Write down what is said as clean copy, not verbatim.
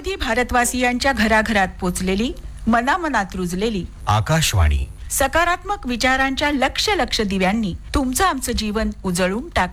कोट्यावधी भारतवासियांच्या घराघरात पोचलेली, मनामनात रुजलेली आकाशवाणी. सकारात्मक विचारांच्या लक्ष लक्ष दिव्यांनी तुमचं आमचं जीवन उजळून टाकणारी